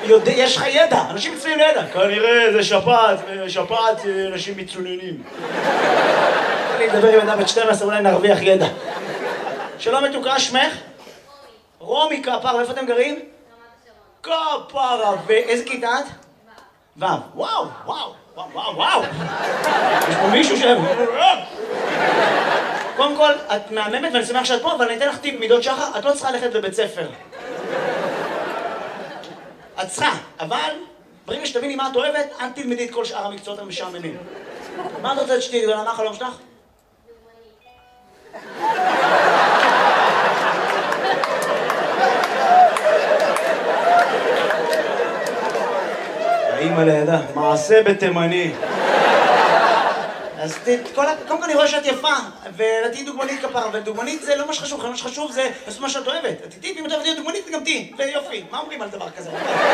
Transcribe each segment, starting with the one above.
יש לך ידע, אנשים מצויים לידע. כנראה זה שפעת אנשים מצוננים. אני אדבר עם ידע בת 12, אולי נרוויח ידע. שלום מתוקה, שמך? רומי כפרה, ואיפה אתם גרים? כפרה, ואיזה כיתה את? ו'. וואו, וואו, וואו, וואו. יש פה מישהו קודם כל, את מהממת ואני שמח שאת פה, אבל אני אתן לך טיפ מידות שחר, את לא צריכה ללכת לבית ספר. את צריכה, אבל ברגע שתביני מה את אוהבת, אל תלמדי את כל שאר המקצועות המשעממים. מה את רוצה שתהיי גדולה? מה החלום שלך? האמא לידה, מעשה בתימני. אז קודם כל אני רואה שאת יפה, ותהיי דוגמנית כפרה, ודוגמנית זה לא מה שחשוב, מה שחשוב זה לעשות מה שאת אוהבת. תהיי, אם את אוהבת להיות דוגמנית, גם תהיי, ויופי. מה אומרים על דבר כזה?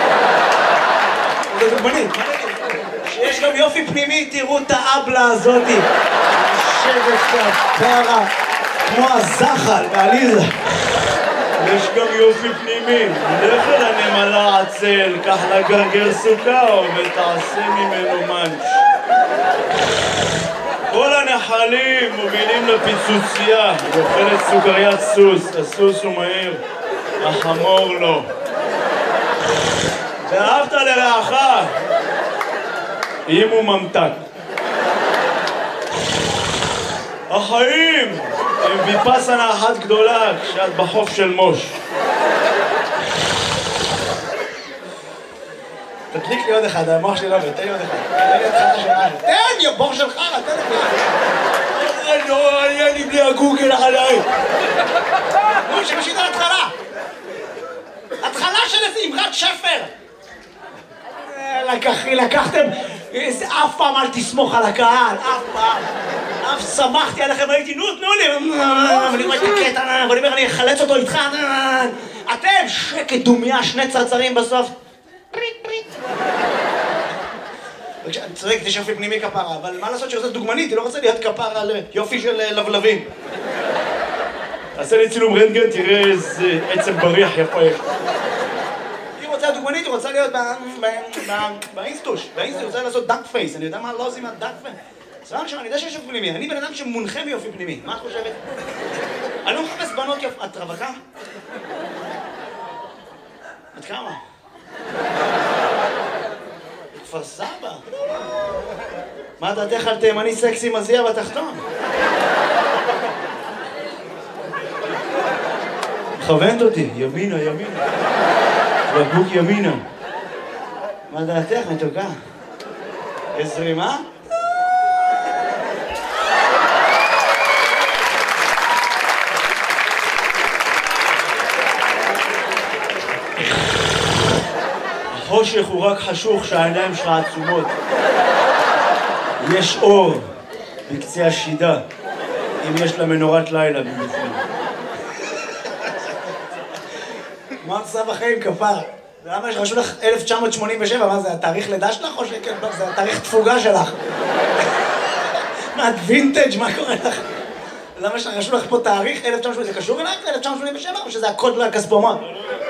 זה דוגמנית, מה נגיד? שיש גם יופי פנימי, תראו את האבלה הזאתי. יושבת כפרה, כמו הזחל בעליזה. יש גם יופי פנימי, לך אל הנמלה עצל, קח לה גרגר סוכר ותעשה ממנו מנץ'. כל הנחלים מובילים לפיצוצייה, היא אוכלת סוכריית סוס, הסוס הוא מהיר, החמור לא. ואהבת לרעך, אם הוא ממתק. החיים הם ויפאסנה אחת גדולה כשאת בחוף של מוש. תדליק לי עוד אחד, המוח שלי לא עובד, תן לי עוד אחד. תן לי, בור של חרא, תן לי. לא, אין לי בלי הגוגל עליי. משה, משית על התחלה. התחלה של איזה אמרת שפר. לקחתם, אף פעם אל תסמוך על הקהל, אף פעם. אף שמחתי עליכם, הייתי, נו, תנו לי. ואני אומר את הקטע, ואני אומר, אני אחלץ אותו איתך. אתם, שקט דומיה, שני צרצרים בסוף. פריט, פריט. אני צודק, זה יופי פנימי כפרה, אבל מה לעשות שעושה דוגמנית? היא לא רוצה להיות כפרה על יופי של לבלבים. תעשה לי צילום רנטגן, תראה איזה עצם בריח יפה יש. היא רוצה דוגמנית, היא רוצה להיות באינסטוש. באינסטוש, היא רוצה לעשות דאק פייס. אני יודע מה לא עושים מהדאק פייס. סבבה עכשיו, אני יודע שיש יופי פנימי. אני בן אדם שמונחה מיופי פנימי. מה את חושבת? אני לא מחפש בנות יופי. את רווקה? את כמה? כפר סבא. מה דעתך על תימני סקסי מזיע בתחתון? מכוונת אותי, ימינה, ימינה. בקבוק ימינה. מה דעתך, מתוקה? יש זרימה? החושך הוא רק חשוך שהעיניים שלך עצומות. יש אור בקצה השידה, אם יש לה מנורת לילה במיוחד. מה עושה בחיים כפר? למה שרשו לך 1987? מה זה, התאריך לידה שלך או שזה התאריך תפוגה שלך? מה, את וינטג'? מה קורה לך? למה שרשו לך פה תאריך 1987? זה קשור אלייך ל-1987 או שזה הקוד לכספומט?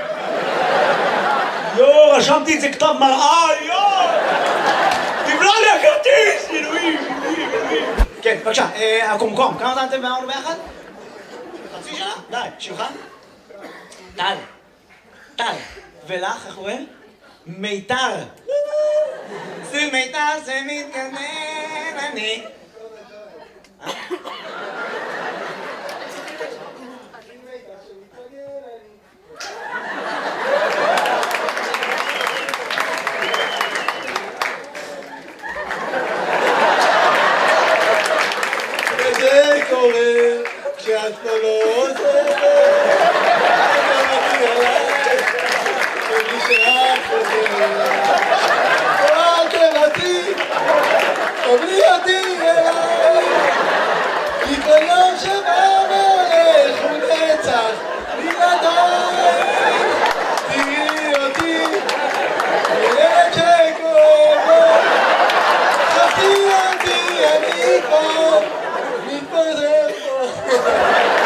יו, רשמתי את זה כתב מראה, יו! תבלע לי הכרטיס! אלוהים, אלוהים, אלוהים. כן, בבקשה, הקומקום, כמה זמן אתם ואמרנו ביחד? חצי שנה? די, שמך? טל. טל. ולך, איך קוראים? מיתר. זה מיתר, זה מתקנן, אני.